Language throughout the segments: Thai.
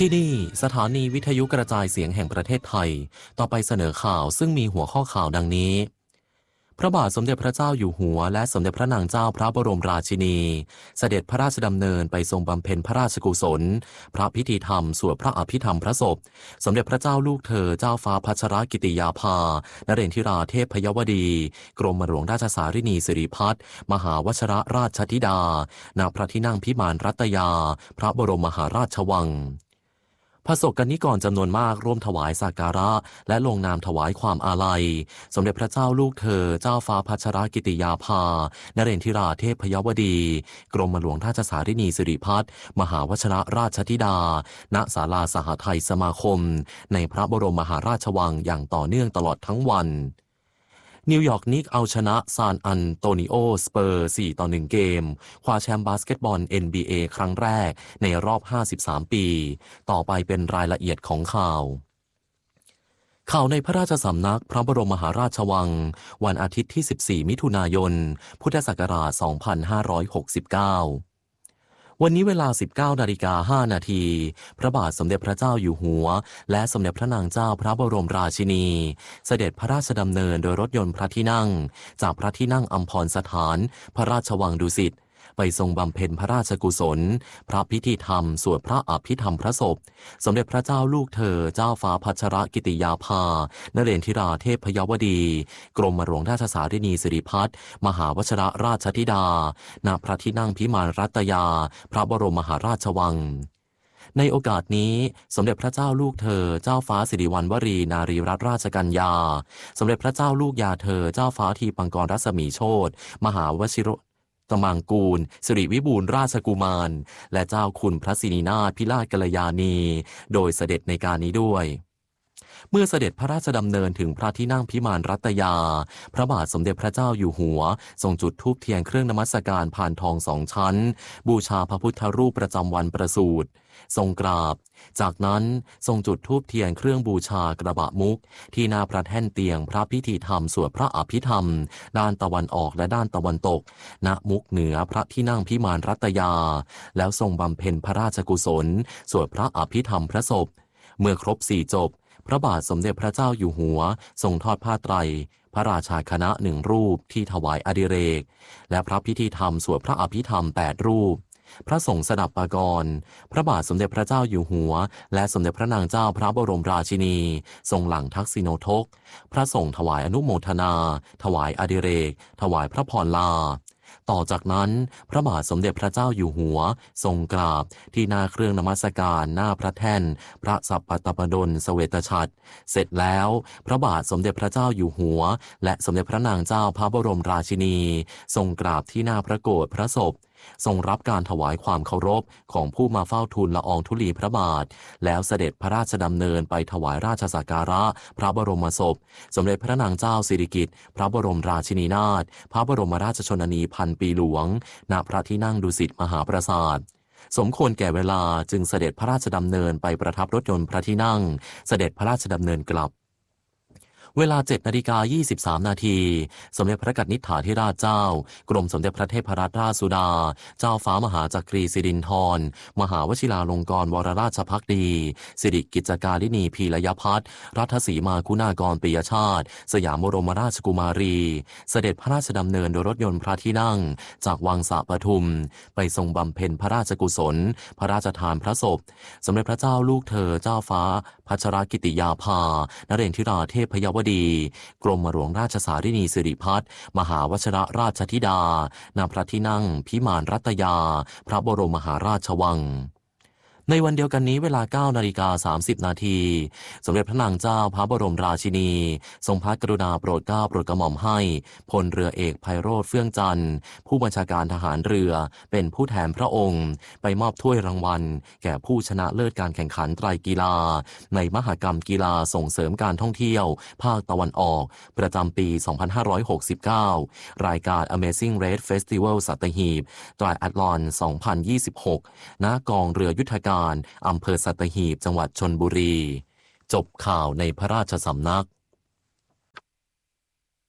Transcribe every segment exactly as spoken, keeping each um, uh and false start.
ที่นี่สถานีวิทยุกระจายเสียงแห่งประเทศไทยต่อไปเสนอข่าวซึ่งมีหัวข้อข่าวดังนี้พระบาทสมเด็จพระเจ้าอยู่หัวและสมเด็จพระนางเจ้าพระบรมราชินีเสด็จพระราชดำเนินไปทรงบำเพ็ญพระราชกุศลพระพิธีธรรมสวดพระอภิธรรมพระศพสมเด็จพระเจ้าลูกเธอเจ้าฟ้าพัชรกิติยาภานเรนทิราเทพยวดีกรมหลวงราชสารินีสิริพัฒน์มหาวชิรราชธิดาณพระที่นั่งพิมานรัตยาพระบรมมหาราชวังพระสกนิกรจำนวนมากร่วมถวายสักการะและลงนามถวายความอาลัยสมเด็จพระเจ้าลูกเธอเจ้าฟ้าพัชรกิติยาภานเรนทิราเทพยวดีกรมหลวงราชสารินีสิริพัฒน์มหาวชิรราชธิดาณศาลาสหทัยสมาคมในพระบรมมหาราชวังอย่างต่อเนื่องตลอดทั้งวันนิวยอร์กนิกเอาชนะซานอันโตนิโอสเปอร์สี่ต่อหนึ่งเกมคว้าแชมป์บาสเกตบอล เอ็น บี เอ ครั้งแรกในรอบห้าสิบสามปีต่อไปเป็นรายละเอียดของข่าวข่าวในพระราชสำนักพระบรมมหาราชวังวันอาทิตย์ที่สิบสี่มิถุนายนพุทธศักราชสองพันห้าร้อยหกสิบเก้าวันนี้เวลา สิบเก้านาฬิกาห้านาทีพระบาทสมเด็จพระเจ้าอยู่หัวและสมเด็จพระนางเจ้าพระบรมราชินีเสด็จพระราชดำเนินโดยรถยนต์พระที่นั่งจากพระที่นั่งอัมพรสถานพระราชวังดุสิตไปทรงบำเพ็ญพระราชกุศลพระพิธีธรรมสวดพระอภิธรรมพระศพสมเด็จพระเจ้าลูกเธอเจ้าฟ้าพัชรกิติยาภานเรนทิราเทพยวดีกรมหลวงราชสารินีสิริพัฒน์มหาวชิรราชธิดาณพระที่นั่งพิมานรัตยาพระบรมมหาราชวังในโอกาสนี้สมเด็จพระเจ้าลูกเธอเจ้าฟ้าสิริวัณวรีนารีรัตนราชกัญญาสมเด็จพระเจ้าลูกยาเธอเจ้าฟ้าทีปังกรรัศมีโชติมหาวชิรตมังกูลสิริวิบูลย์ราชกุมารและเจ้าคุณพระสินีนาถพิราชกัลยาณีโดยเสด็จในการนี้ด้วยเมื่อเสด็จพระราชดำเนินถึงพระที่นั่งพิมานรัตยาพระบาทสมเด็จพระเจ้าอยู่หัวทรงจุดธูปเทียนเครื่องนมัสการพานทองสองชั้นบูชาพระพุทธรูปประจำวันประสูติทรงกราบจากนั้นทรงจุดธูปเทียนเครื่องบูชากระบะมุกที่หน้าพระแท่นเตียงพระพิธีธรรมสวดพระอภิธรรมด้านตะวันออกและด้านตะวันตกณมุกเหนือพระที่นั่งพิมานรัตยาแล้วทรงบำเพ็ญพระราชกุศลสวดพระอภิธรรมพระศพเมื่อครบสี่จบพระบาทสมเด็จพระเจ้าอยู่หัวทรงทอดผ้าไตรพระราชาคณะหนึ่งรูปที่ถวายอดิเรกและพระพิธีธรรมสวดพระอภิธรรมแปดรูปพระสงฆ์สดับปากรพระบาทสมเด็จพระเจ้าอยู่หัวและสมเด็จพระนางเจ้าพระบรมราชินีทรงหลั่งทักษิโนทกพระสงฆ์ถวายอนุโมทนาถวายอดิเรกถวายพระพรลาต่อจากนั้นพระบาทสมเด็จพระเจ้าอยู่หัวทรงกราบที่หน้าเครื่องนมัสการหน้าพระแท่นพระสัปปตปดลเสวตฉัตรเสร็จแล้วพระบาทสมเด็จพระเจ้าอยู่หัวและสมเด็จพระนางเจ้าพระบรมราชินีทรงกราบที่หน้าพระโกฐพระศพทรงรับการถวายความเคารพของผู้มาเฝ้าทูลละอองธุลีพระบาทแล้วเสด็จพระราชดำเนินไปถวายราชสักการะพระบรมศพสมเด็จพระนางเจ้าสิริกิติ์พระบรมราชินีนาถพระบรมราชชนนีพันปีหลวงณพระที่นั่งดุสิตมหาปราสาทสมควรแก่เวลาจึงเสด็จพระราชดำเนินไปประทับรถยนต์พระที่นั่งเสด็จพระราชดำเนินกลับเวลา เจ็ดนาฬิกายี่สิบสามนาทีสมเด็จพระกนิษฐาธิราชเจ้ากรมสมเด็จพระเทพรัตนราชสุดาเจ้าฟ้ามหาจักรีสิรินธรมหาวชิราลงกรณ์วรราชภักดีสิริกิจการินีพีรยพัฒน์รัฐสีมาคุณากรปิยชาติสยามบรมราชกุมารีเสด็จพระราชดำเนินโดยรถยนต์พระที่นั่งจากวังสะปทุมไปทรงบำเพ็ญพระราชกุศลพระราชทานพระศพสมเด็จพระเจ้าลูกเธอเจ้าฟ้าพัชรกิติยาภานเรนทิราเทพยวดีกรมหลวงราชสารินีสิริพัฒน์มหาวชิรราชธิดาณพระที่นั่งพิมานรัตยาพระบรมมหาราชวังในวันเดียวกันนี้เวลา เก้านาฬิกาสามสิบนาทีสมเด็จพระนางเจ้าพระบรมราชินีทรงพระกรุณาโปรดเกล้าโปรดกระหม่อมให้พลเรือเอกไพโรจน์เฟื่องจันทร์ผู้บัญชาการทหารเรือเป็นผู้แทนพระองค์ไปมอบถ้วยรางวัลแก่ผู้ชนะเลิศการแข่งขันไตรกีฬาในมหกรรมกีฬาส่งเสริมการท่องเที่ยวภาคตะวันออกประจำปี สองพันห้าร้อยหกสิบเก้ารายการ Amazing Race Festival สัตหีบ Triathlon สองพันยี่สิบหกณกองเรือยุทธการอำเภอสัตหีบจังหวัดชลบุรีจบข่าวในพระราชสำนัก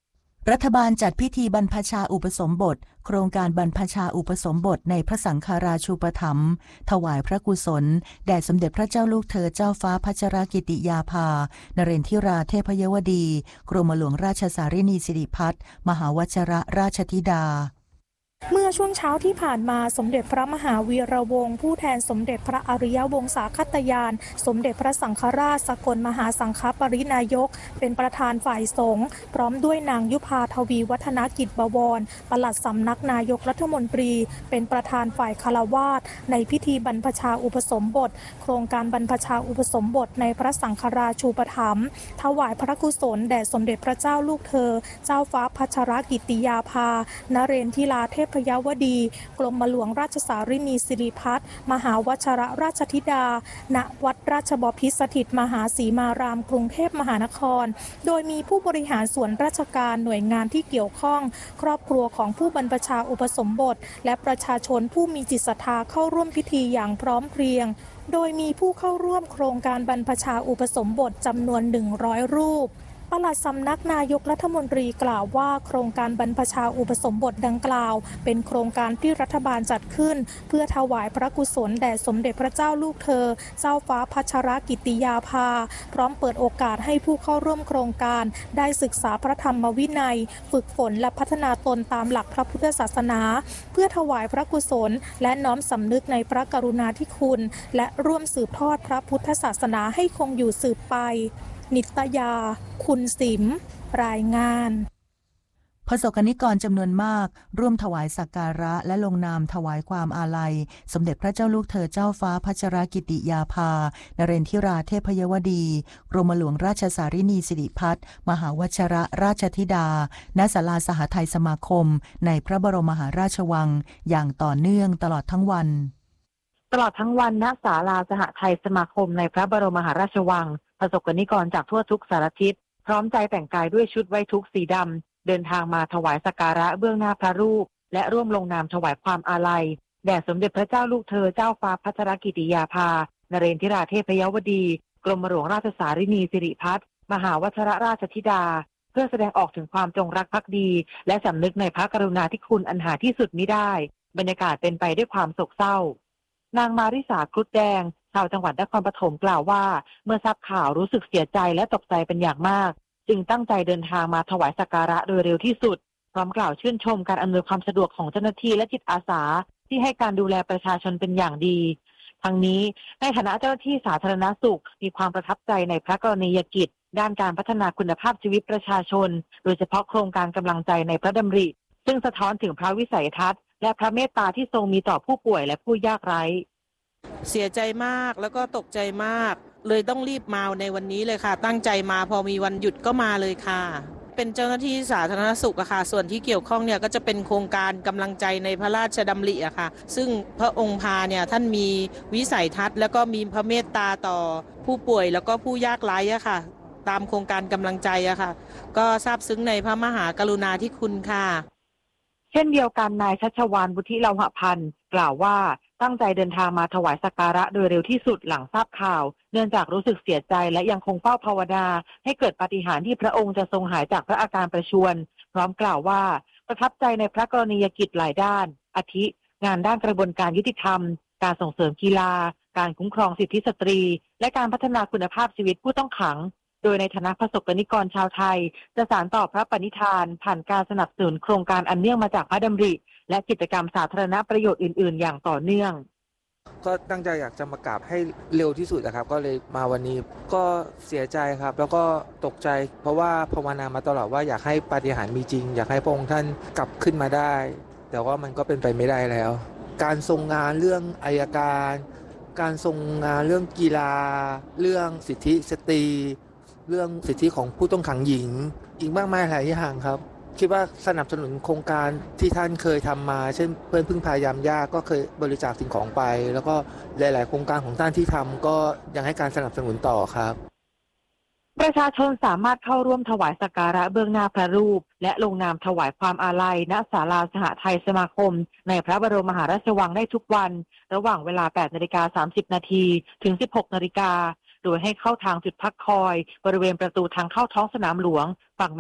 รัฐบาลจัดพิธีบรรพชาอุปสมบทโครงการบรรพชาอุปสมบทในพระสังฆราชูปถัมภ์ถวายพระกุศลแด่สมเด็จพระเจ้าลูกเธอเจ้าฟ้าพัชรกิติยาภานเรนทิราเทพยวดีกรมหลวงราชสารินีสิริพัฒน์มหาวชรราชธิดาเมื่อช่วงเช้าที่ผ่านมาสมเด็จพระมหาวีระวงศ์ผู้แทนสมเด็จพระอริยวงศาคตยานสมเด็จพระสังฆราชสกลมหาสังฆปรินายกเป็นประธานฝ่ายสงฆ์พร้อมด้วยนางยุพาทวีวัฒนกิจบวรปลัดสำนักนายกรัฐมนตรีเป็นประธานฝ่ายคฤหัสถ์ในพิธีบรรพชาอุปสมบทโครงการบรรพชาอุปสมบทในพระสังฆราชูปถัมภ์ถวายพระกุศลแด่สมเด็จพระเจ้าลูกเธอเจ้าฟ้าพัชรกิติยาภานเรนทิราเทพพยวดีกรมหลวงราชสารินีสิริพัฒน์มหาวชรราชธิดาณวัดราชบพิตรสถิตมหาสีมารามกรุงเทพมหานครโดยมีผู้บริหารส่วนราชการหน่วยงานที่เกี่ยวข้องครอบครัวของผู้บรรพชาอุปสมบทและประชาชนผู้มีจิตศรัทธาเข้าร่วมพิธีอย่างพร้อมเพรียงโดยมีผู้เข้าร่วมโครงการบรรพชาอุปสมบทจำนวนหนึ่งร้อยรูปปลัดสำนักนายกรัฐมนตรีกล่าวว่าโครงการบรรพชาอุปสมบทดังกล่าวเป็นโครงการที่รัฐบาลจัดขึ้นเพื่อถวายพระกุศลแด่สมเด็จพระเจ้าลูกเธอเจ้าฟ้าพัชรกิติยาภาพร้อมเปิดโอกาสให้ผู้เข้าร่วมโครงการได้ศึกษาพระธรรมวินัยฝึกฝนและพัฒนาตนตามหลักพระพุทธศาสนาเพื่อถวายพระกุศลและน้อมสำนึกในพระกรุณาธิคุณและร่วมสืบทอดพระพุทธศาสนาให้คงอยู่สืบไปนิตยาคุณสิมรายงานประสบกนิกรจำนวนมากร่วมถวายสักการะและลงนามถวายความอาลัยสมเด็จพระเจ้าลูกเธอเจ้าฟ้าพัชรกิติยาภานเรนทิราเทพยวดีกรมหลวงราชสารินีสิริพัฒน์มหาวชรราชธิดาณศาลาสหทัยสมาคมในพระบรมมหาราชวังอย่างต่อเนื่องตลอดทั้งวันตลอดทั้งวันณศาลาสหทัยสมาคมในพระบรมมหาราชวังประสบกนิกรจากทั่วทุกสารทิศพร้อมใจแต่งกายด้วยชุดไว้ทุกข์สีดำเดินทางมาถวายสักการะเบื้องหน้าพระรูปและร่วมลงนามถวายความอาลัยแด่สมเด็จพระเจ้าลูกเธอเจ้าฟ้าพัชรกิติยาภานเรนทิราเทพยวดีกรมหลวงราชสารินีสิริพัฒน์มหาวชรราชธิดาเพื่อแสดงออกถึงความจงรักภักดีและสำนึกในพระกรุณาธิคุณอันหาที่สุดมิได้บรรยากาศเป็นไปด้วยความโศกเศร้านางมาริสาครุฑแดงชาวจังหวัดนครปฐมกล่าวว่าเมื่อทราบข่าวรู้สึกเสียใจและตกใจเป็นอย่างมากจึงตั้งใจเดินทางมาถวายสักการะโดยเร็วที่สุดพร้อมกล่าวชื่นชมการอำนวยความสะดวกของเจ้าหน้าที่และจิตอาสาที่ให้การดูแลประชาชนเป็นอย่างดีทั้งนี้ในฐานะเจ้าหน้าที่สาธารณสุขมีความประทับใจในพระกรณียกิจด้านการพัฒนาคุณภาพชีวิตประชาชนโดยเฉพาะโครงการกำลังใจในพระดำริซึ่งสะท้อนถึงพระวิสัยทัศน์และพระเมตตาที่ทรงมีต่อผู้ป่วยและผู้ยากไร้เสียใจมากแล้วก็ตกใจมากเลยต้องรีบมาในวันนี้เลยค่ะตั้งใจมาพอมีวันหยุดก็มาเลยค่ะเป็นเจ้าหน้าที่สาธารณสุขอะค่ะส่วนที่เกี่ยวข้องเนี่ยก็จะเป็นโครงการกำลังใจในพระราชดำริอะค่ะซึ่งพระองค์พาเนี่ยท่านมีวิสัยทัศน์แล้วก็มีพระเมตตาต่อผู้ป่วยแล้วก็ผู้ยากไร้อะค่ะตามโครงการกำลังใจอะค่ะก็ซาบซึ้งในพระมหากรุณาธิคุณค่ะเช่นเดียวกันนายชัชวาล วุฒิเลาหพันธ์กล่าวว่าตั้งใจเดินทางมาถวายสักการะโดยเร็วที่สุดหลังทราบข่าวเนื่องจากรู้สึกเสียใจและยังคงเฝ้าภาวนาให้เกิดปาฏิหาริย์ที่พระองค์จะทรงหายจากพระอาการประชวรพร้อมกล่าวว่าประทับใจในพระกรณียกิจหลายด้านอาทิงานด้านกระบวนการยุติธรรมการส่งเสริมกีฬาการคุ้มครองสิทธิสตรีและการพัฒนาคุณภาพชีวิตผู้ต้องขังโดยในฐานะประสบกนิกรชาวไทยจะสานต่อพระปณิธานผ่านการสนับสนุนโครงการอันเนื่องมาจากพระดำริและกิจกรรมสาธารณประโยชน์อื่นๆอย่างต่อเนื่องก็ตั้งใจอยากจะมากราบให้เร็วที่สุดนะครับก็เลยมาวันนี้ก็เสียใจครับแล้วก็ตกใจเพราะว่าภาวนามาตลอดว่าอยากให้ปาฏิหาริย์มีจริงอยากให้พระองค์ท่านกลับขึ้นมาได้แต่ว่ามันก็เป็นไปไม่ได้แล้วการทรงงานเรื่องอัยการการทรงงานเรื่องกีฬาเรื่องสิทธิสตรีเรื่องสิทธิของผู้ต้องขังหญิงอีกมากมายหลายอย่างครับคิดว่าสนับสนุนโครงการที่ท่านเคยทำมาเช่นเพื่อนพึ่งพายามยากก็เคยบริจาคสิ่งของไปแล้วก็หลายๆโครงการของท่านที่ทำก็ยังให้การสนับสนุนต่อครับประชาชนสามารถเข้าร่วมถวายสักการะเบื้องหน้าพระรูปและลงนามถวายความอาลัยณศาลาสหทัยสมาคมในพระบรมมหาราชวังได้ทุกวันระหว่างเวลา แปดนาฬิกาสามสิบนาทีถึง สิบหกนาฬิกาโดยให้เข้าทางจุดพักคอยบริเวณประตูทางเข้าท้องสนามหลวงฝั่ง